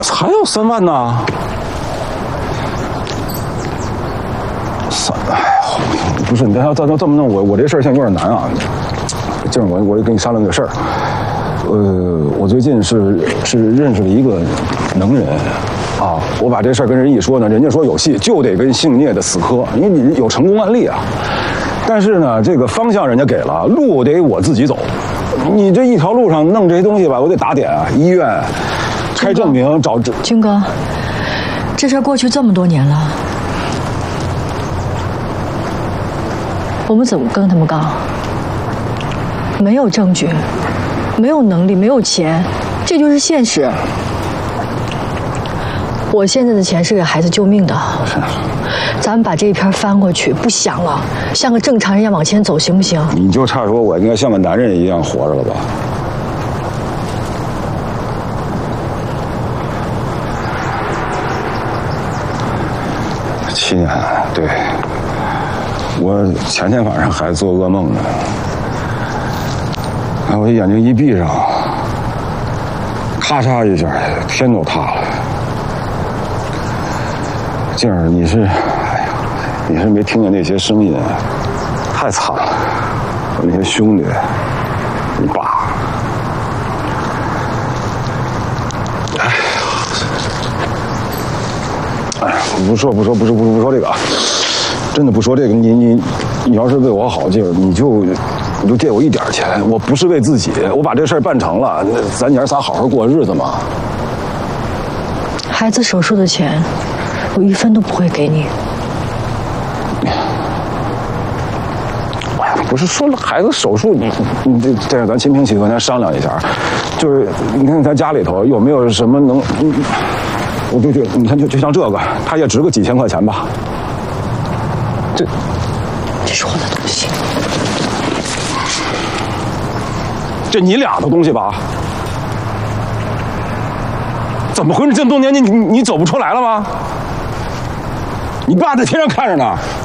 还有3万呢。哎呀，不是你要这么弄，我这事儿现在有点难啊。静儿，我跟你商量个事儿。我最近是认识了一个能人。啊！我把这事儿跟人一说呢，人家说有戏，就得跟姓聂的死磕，因为你有成功案例啊。但是呢，这个方向人家给了，路得我自己走。你这一条路上弄这些东西吧，我得打点啊，医院开证明找军哥，这事儿过去这么多年了，我们怎么跟他们杠？没有证据，没有能力，没有钱，这就是现实。我现在的钱是给孩子救命的，咱们把这一篇翻过去，不想了，像个正常人一样往前走，行不行？ 你就差说我应该像个男人一样活着了吧？7年，对，我前天晚上还做噩梦呢，我眼睛一闭上，咔嚓一下，天都塌了。静儿，你是没听见那些声音，太惨了。我那些兄弟，你爸，哎呀，不说这个啊，真的不说这个。你要是为我好，静儿，你就借我一点钱。我不是为自己，我把这事儿办成了，咱娘仨好好过日子嘛。 孩子手术的钱，我1分都不会给你。 不是说了孩子手术，你这样咱心平气和，咱商量一下。就是你看咱家里头有没有什么能，对，你看就像这个，它也值个几千块钱吧。这是我的东西， 这你俩的东西吧？怎么回事？这么多年你走不出来了吗？你爸在天上看着呢。